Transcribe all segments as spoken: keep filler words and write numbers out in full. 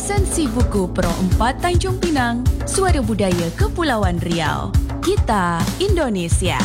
Esensi buku Pro empat Tanjung Pinang, Suara Budaya Kepulauan Riau. Kita Indonesia.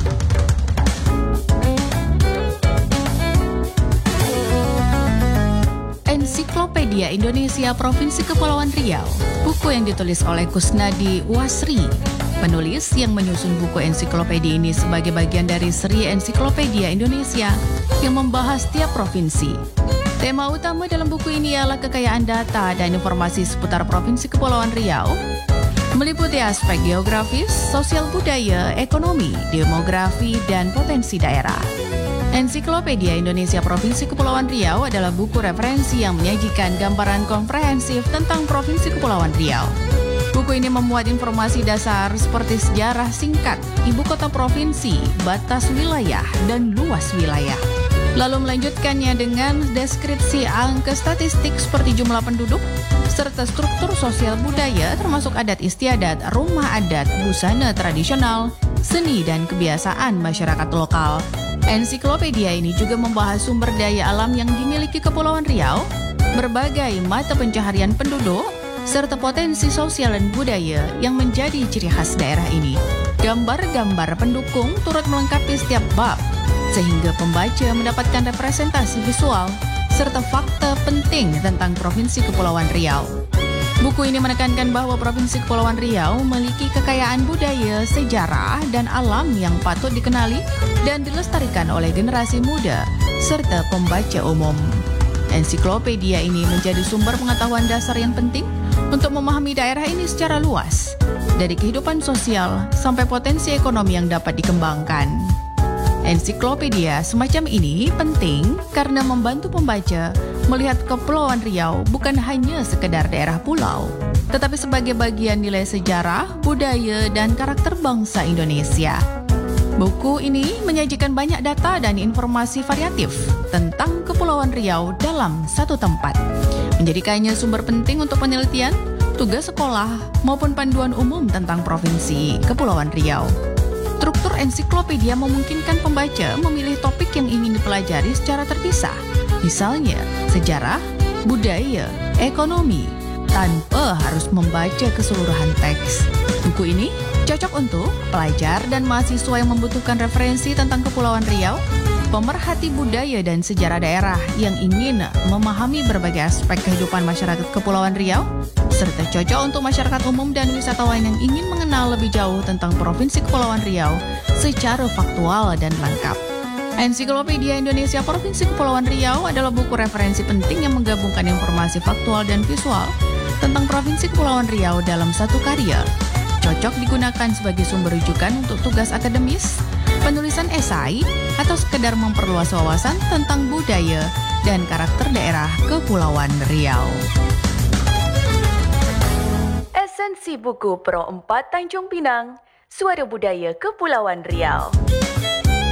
Ensiklopedia Indonesia Provinsi Kepulauan Riau, buku yang ditulis oleh Kusnadi Wasri. Penulis yang menyusun buku ensiklopedia ini sebagai bagian dari seri Ensiklopedia Indonesia yang membahas tiap provinsi. Tema utama dalam buku ini ialah kekayaan data dan informasi seputar Provinsi Kepulauan Riau, meliputi aspek geografis, sosial budaya, ekonomi, demografi, dan potensi daerah. Ensiklopedia Indonesia Provinsi Kepulauan Riau adalah buku referensi yang menyajikan gambaran komprehensif tentang Provinsi Kepulauan Riau. Buku ini memuat informasi dasar seperti sejarah singkat, ibu kota provinsi, batas wilayah, dan luas wilayah. Lalu melanjutkannya dengan deskripsi angka statistik seperti jumlah penduduk, serta struktur sosial budaya termasuk adat istiadat, rumah adat, busana tradisional, seni dan kebiasaan masyarakat lokal. Ensiklopedia ini juga membahas sumber daya alam yang dimiliki Kepulauan Riau, berbagai mata pencaharian penduduk, serta potensi sosial dan budaya yang menjadi ciri khas daerah ini. Gambar-gambar pendukung turut melengkapi setiap bab, sehingga pembaca mendapatkan representasi visual serta fakta penting tentang Provinsi Kepulauan Riau. Buku ini menekankan bahwa Provinsi Kepulauan Riau memiliki kekayaan budaya, sejarah, dan alam yang patut dikenali dan dilestarikan oleh generasi muda serta pembaca umum. Ensiklopedia ini menjadi sumber pengetahuan dasar yang penting untuk memahami daerah ini secara luas, dari kehidupan sosial sampai potensi ekonomi yang dapat dikembangkan. Ensiklopedia semacam ini penting karena membantu pembaca melihat Kepulauan Riau bukan hanya sekedar daerah pulau, tetapi sebagai bagian nilai sejarah, budaya, dan karakter bangsa Indonesia. Buku ini menyajikan banyak data dan informasi variatif tentang Kepulauan Riau dalam satu tempat, menjadikannya sumber penting untuk penelitian, tugas sekolah, maupun panduan umum tentang Provinsi Kepulauan Riau. Struktur ensiklopedia memungkinkan pembaca memilih topik yang ingin dipelajari secara terpisah, misalnya sejarah, budaya, ekonomi, tanpa harus membaca keseluruhan teks. Buku ini cocok untuk pelajar dan mahasiswa yang membutuhkan referensi tentang Kepulauan Riau, pemerhati budaya dan sejarah daerah yang ingin memahami berbagai aspek kehidupan masyarakat Kepulauan Riau, serta cocok untuk masyarakat umum dan wisatawan yang ingin mengenal lebih jauh tentang Provinsi Kepulauan Riau secara faktual dan lengkap. Ensiklopedia Indonesia Provinsi Kepulauan Riau adalah buku referensi penting yang menggabungkan informasi faktual dan visual tentang Provinsi Kepulauan Riau dalam satu karya. Cocok digunakan sebagai sumber rujukan untuk tugas akademis, penulisan esai, atau sekedar memperluas wawasan tentang budaya dan karakter daerah Kepulauan Riau. Esensi buku Pro empat Tanjung Pinang, Suara Budaya Kepulauan Riau.